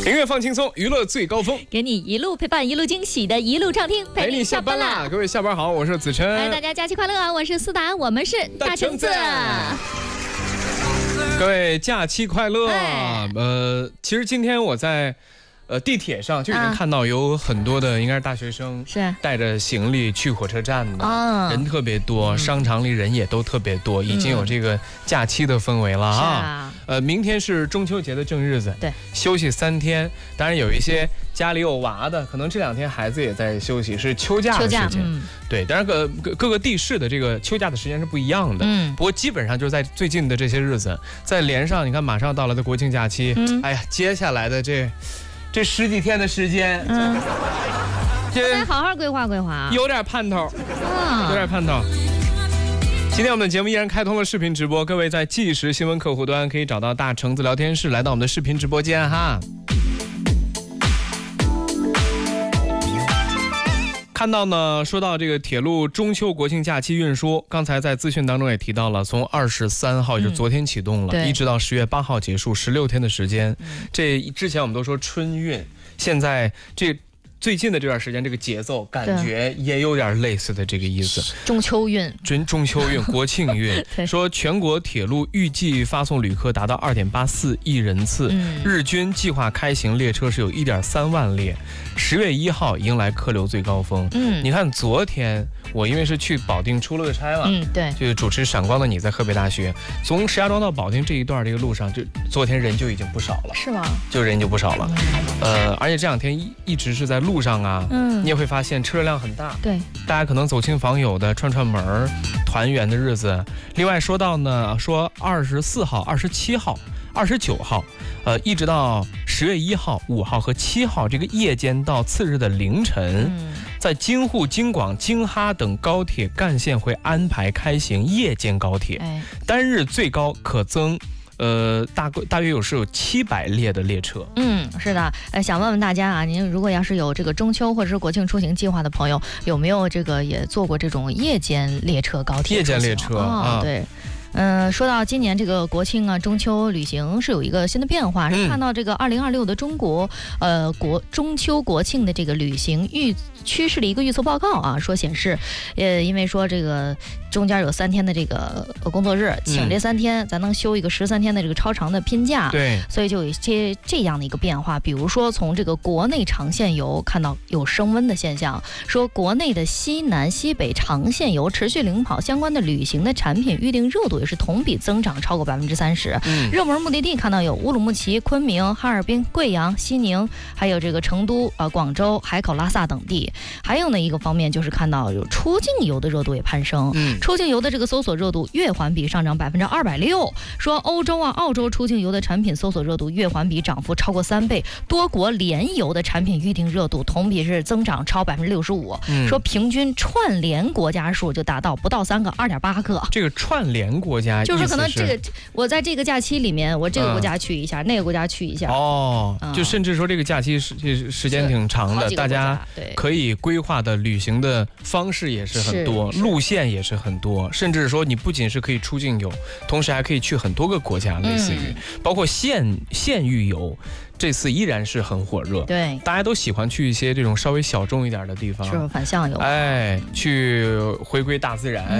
音乐放轻松，娱乐最高峰， 给你一路陪伴，一路惊喜的一路畅听， 陪你下班啦！各位下班好，我是子琛。 大家假期快乐啊！我是思达，我们是大橙子。 各位假期快乐！其实今天我在地铁上就已经看到有很多的，应该是大学生， 是带着行李去火车站的，人特别多，商场里人也都特别多，已经有这个假期的氛围了啊。明天是中秋节的正日子， 对， 休息3天。当然有一些家里有娃的，可能这2天孩子也在休息，是秋假的时间。对，当然各个地市的这个秋假的时间是不一样的。不过基本上就是在最近的这些日子，再连上你看马上到来的国庆假期，哎呀，接下来的这10几天的时间， 得好好规划规划， 有点盼头，有点盼头。今天我们的节目依然开通了视频直播，各位在即时新闻客户端可以找到大橙子聊天室，来到我们的视频直播间哈。看到呢，说到这个铁路中秋国庆假期运输，刚才在资讯当中也提到了，从23号就是昨天启动了，一直到10月8号结束，16天的时间。这之前我们都说春运，现在最近的这段时间，这个节奏感觉也有点类似的这个意思。 中秋运、 中秋运、国庆运，说全国铁路预计发送旅客达到2.84亿人次，日均计划开行列车是有1.3万列。10月1号迎来客流最高峰。你看昨天我因为是去保定出了个差嘛， 对， 就是主持闪光的你在河北大学，从石家庄到保定这一段这个路上，就昨天人就已经不少了， 是吗？ 就人就不少了。而且这2天一直是在路上啊，你也会发现车流量很大， 对， 大家可能走亲访友的串门团圆的日子。另外说到呢，说24号、27号、29号，一直到10月1号、5号和7号这个夜间到次日的凌晨，在京沪、京广、京哈等高铁干线会安排开行夜间高铁，单日最高可增。大约有700列的列车。 是的，想问问大家啊，您如果要是有这个中秋或者是国庆出行计划的朋友，有没有这个也坐过这种夜间列车高铁？ 夜间列车对。说到今年这个国庆啊、中秋旅行是有一个新的变化，是看到这个2026的中国中秋国庆的这个旅行趋势的一个预测报告啊，说显示，因为说这个中间有3天的这个工作日，请这3天咱能休一个13天的这个超长的拼假， 对， 所以就有一些这样的一个变化，比如说从这个国内长线游看到有升温的现象，说国内的西南西北长线游持续领跑，相关的旅行的产品预订热度也是同比增长超过30%。热门目的地看到有乌鲁木齐、昆明、哈尔滨、贵阳、西宁，还有这个成都、广州、海口、拉萨等地。还有呢一个方面就是看到有出境游的热度也攀升，出境游的这个搜索热度月环比上涨260%，说欧洲啊、澳洲出境游的产品搜索热度月环比涨幅超过3倍，多国联游的产品预订热度同比是增长超65%，说平均串联国家数就达到不到3个，2.8个。这个串联国家就是可能这个我在这个假期里面，我这个国家去一下，那个国家去一下。 就甚至说这个假期时间挺长的，大家可以规划的旅行的方式也是很多，路线也是很多，甚至说你不仅是可以出境游，同时还可以去很多个国家，类似于包括县域游。这次依然是很火热， 对， 大家都喜欢去一些这种稍微小众一点的地方， 是反向游， 去回归大自然，